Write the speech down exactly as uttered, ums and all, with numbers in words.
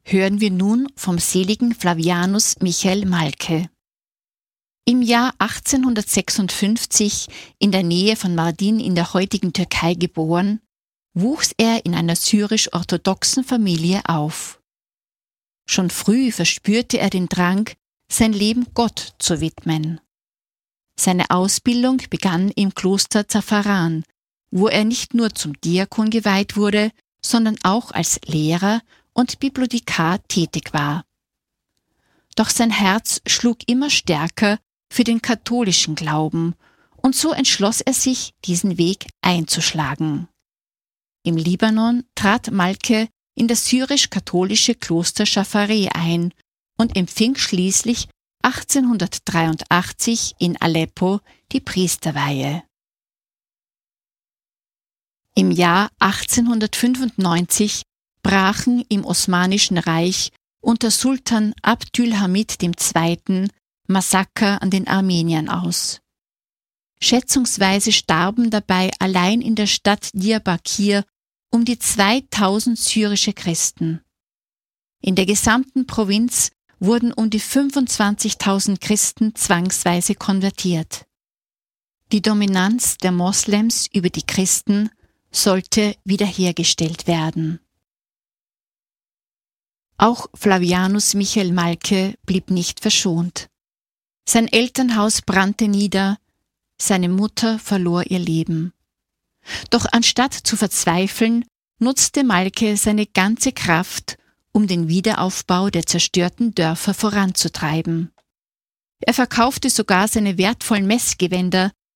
hören wir nun vom seligen Flavianus Michael Malke. Im Jahr achtzehnhundertsechsundfünfzig in der Nähe von Mardin in der heutigen Türkei geboren, wuchs er in einer syrisch-orthodoxen Familie auf. Schon früh verspürte er den Drang, sein Leben Gott zu widmen. Seine Ausbildung begann im Kloster Zafaran, wo er nicht nur zum Diakon geweiht wurde, sondern auch als Lehrer und Bibliothekar tätig war. Doch sein Herz schlug immer stärker für den katholischen Glauben, und so entschloss er sich, diesen Weg einzuschlagen. Im Libanon trat Malke in das syrisch-katholische Kloster Schafare ein und empfing schließlich achtzehnhundertdreiundachtzig in Aleppo die Priesterweihe. Im Jahr achtzehnhundertfünfundneunzig brachen im Osmanischen Reich unter Sultan Abdülhamid der Zweite. Massaker an den Armeniern aus. Schätzungsweise starben dabei allein in der Stadt Diyarbakir um die zweitausend syrische Christen. In der gesamten Provinz wurden um die fünfundzwanzigtausend Christen zwangsweise konvertiert. Die Dominanz der Moslems über die Christen sollte wiederhergestellt werden. Auch Flavianus Michael Malke blieb nicht verschont. Sein Elternhaus brannte nieder, seine Mutter verlor ihr Leben. Doch anstatt zu verzweifeln, nutzte Malke seine ganze Kraft, um den Wiederaufbau der zerstörten Dörfer voranzutreiben. Er verkaufte sogar seine wertvollen Messgewänder,